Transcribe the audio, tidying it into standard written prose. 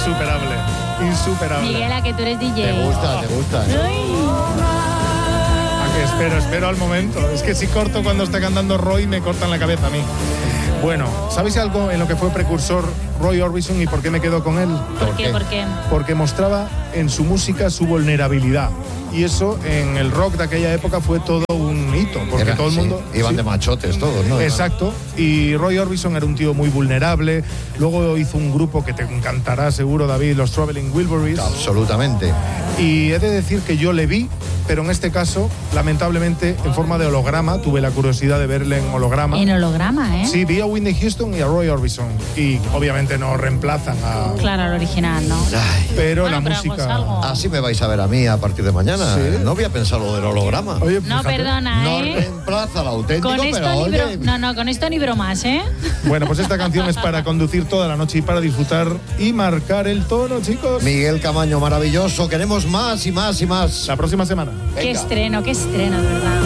Insuperable. Miguel, ¿a que tú eres DJ? Te gusta. A que espero al momento. Es que si corto cuando está cantando Roy, me cortan la cabeza a mí. Bueno, ¿sabéis algo en lo que fue precursor Roy Orbison y por qué me quedo con él? ¿Por qué? Porque mostraba en su música su vulnerabilidad. Y eso en el rock de aquella época fue todo un hito, porque todo el mundo... Iban de machotes todos, ¿no? Exacto. Y Roy Orbison era un tío muy vulnerable. Luego hizo un grupo que te encantará seguro, David, los Traveling Wilburys. Absolutamente. Y he de decir que yo le vi, pero en este caso, lamentablemente, en forma de holograma. Tuve la curiosidad de verle en holograma. En holograma, ¿eh? Sí, vi a Whitney Houston y a Roy Orbison. Y obviamente no reemplazan a... Claro, al original, ¿no? Ay, pero bueno, la pero música... algo. así me vais a ver a mí a partir de mañana. ¿Sí? No había pensado lo del holograma. Oye, No, fíjate. perdona, No ¿eh? reemplaza al auténtico, Con esto pero ni oye... con esto ni bromas, ¿eh? Bueno, pues esta canción es para conducir toda la noche y para disfrutar y marcar el tono, chicos. Miguel Camaño, maravilloso. Queremos más y más y más. La próxima semana. Qué estreno, de verdad.